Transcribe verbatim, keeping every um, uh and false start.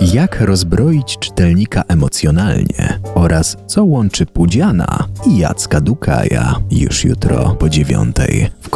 Jak rozbroić czytelnika emocjonalnie oraz co łączy Pudziana i Jacka Dukaja już jutro po dziewiątej w